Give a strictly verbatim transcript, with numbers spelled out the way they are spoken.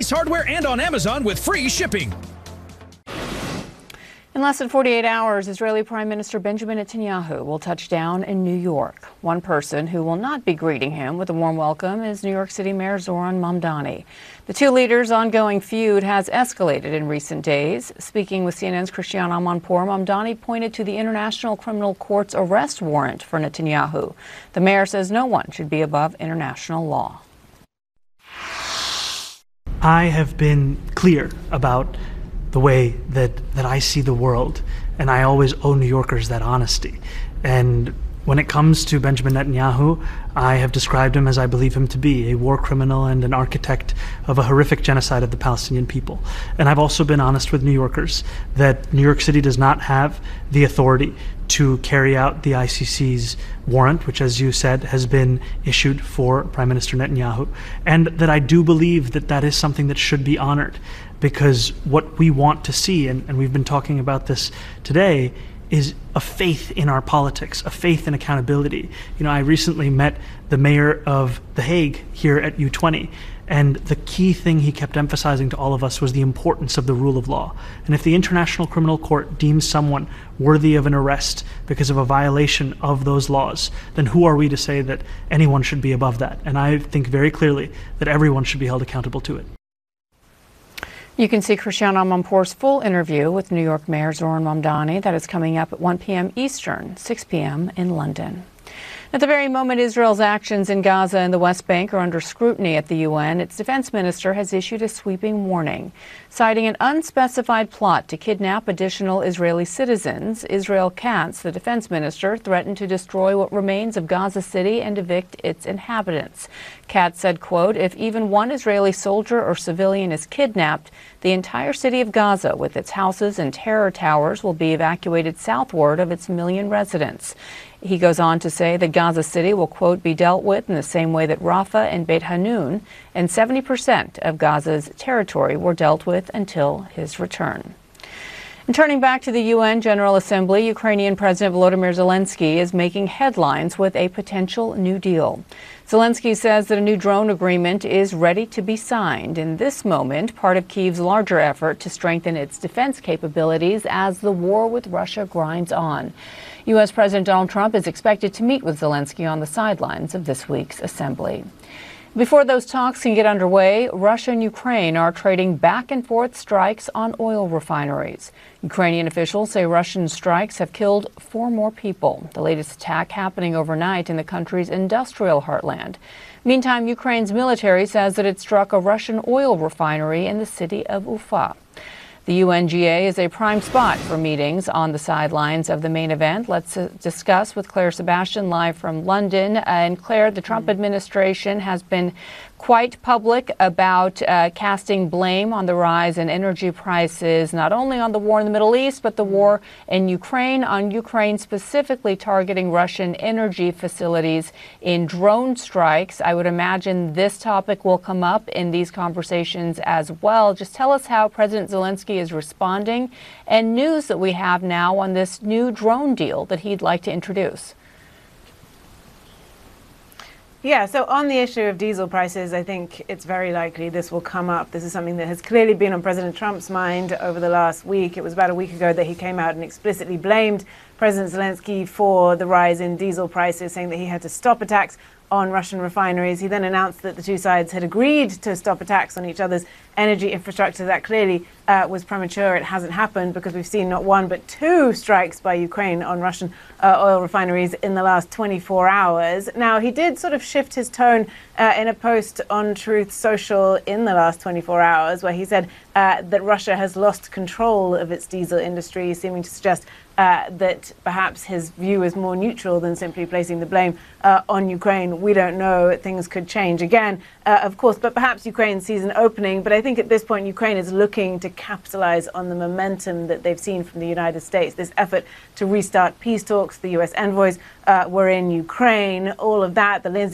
Ace Hardware and on Amazon with free shipping. In less than forty-eight hours, Israeli Prime Minister Benjamin Netanyahu will touch down in New York. One person who will not be greeting him with a warm welcome is New York City Mayor Zohran Mamdani. The two leaders' ongoing feud has escalated in recent days. Speaking with C N N's Christiane Amanpour, Mamdani pointed to the International Criminal Court's arrest warrant for Netanyahu. The mayor says no one should be above international law. I have been clear about the way that, that I see the world, and I always owe New Yorkers that honesty. And when it comes to Benjamin Netanyahu, I have described him as I believe him to be, a war criminal and an architect of a horrific genocide of the Palestinian people. And I've also been honest with New Yorkers that New York City does not have the authority to carry out the I C C's warrant, which, as you said, has been issued for Prime Minister Netanyahu, and that I do believe that that is something that should be honored, because what we want to see, and, and we've been talking about this today, is a faith in our politics, a faith in accountability. You know, I recently met the mayor of The Hague here at U twenty, and the key thing he kept emphasizing to all of us was the importance of the rule of law. And if the International Criminal Court deems someone worthy of an arrest because of a violation of those laws, then who are we to say that anyone should be above that? And I think very clearly that everyone should be held accountable to it. You can see Christiane Amanpour's full interview with New York Mayor Zohran Mamdani. That is coming up at one p m Eastern, six p m in London. At the very moment Israel's actions in Gaza and the West Bank are under scrutiny at the U N, its defense minister has issued a sweeping warning. Citing an unspecified plot to kidnap additional Israeli citizens, Israel Katz, the defense minister, threatened to destroy what remains of Gaza City and evict its inhabitants. Katz said, quote, "If even one Israeli soldier or civilian is kidnapped, the entire city of Gaza, with its houses and terror towers, will be evacuated southward of its million residents." He goes on to say that Gaza City will, quote, "be dealt with in the same way that Rafah and Beit Hanun and seventy percent of Gaza's territory were dealt with until his return." And turning back to the U N General Assembly, Ukrainian President Volodymyr Zelensky is making headlines with a potential new deal. Zelensky says that a new drone agreement is ready to be signed in this moment, part of Kyiv's larger effort to strengthen its defense capabilities as the war with Russia grinds on. U S President Donald Trump is expected to meet with Zelensky on the sidelines of this week's assembly. Before those talks can get underway, Russia and Ukraine are trading back and forth strikes on oil refineries. Ukrainian officials say Russian strikes have killed four more people, the latest attack happening overnight in the country's industrial heartland. Meantime, Ukraine's military says that it struck a Russian oil refinery in the city of Ufa. The U N G A is a prime spot for meetings on the sidelines of the main event. Let's uh, discuss with Claire Sebastian live from London. Uh, and Claire, the Trump administration has been quite public about uh, casting blame on the rise in energy prices, not only on the war in the Middle East, but the war in Ukraine, on Ukraine specifically targeting Russian energy facilities in drone strikes. I would imagine this topic will come up in these conversations as well. Just tell us how President Zelensky is responding and news that we have now on this new drone deal that he'd like to introduce. Yeah, so on the issue of diesel prices, I think it's very likely this will come up. This is something that has clearly been on President Trump's mind over the last week. It was about a week ago that he came out and explicitly blamed President Zelensky for the rise in diesel prices, saying that he had to stop attacks on Russian refineries. He then announced that the two sides had agreed to stop attacks on each other's energy infrastructure. That clearly uh, was premature. It hasn't happened because we've seen not one but two strikes by Ukraine on Russian uh, oil refineries in the last twenty-four hours. Now, he did sort of shift his tone uh, in a post on Truth Social in the last twenty-four hours, where he said uh, that Russia has lost control of its diesel industry, seeming to suggest Uh, that perhaps his view is more neutral than simply placing the blame uh, on Ukraine. We don't know. Things could change again, uh, of course, but perhaps Ukraine sees an opening. But I think at this point, Ukraine is looking to capitalize on the momentum that they've seen from the United States, this effort to restart peace talks. The U S envoys uh, were in Ukraine, all of that. The Lindsey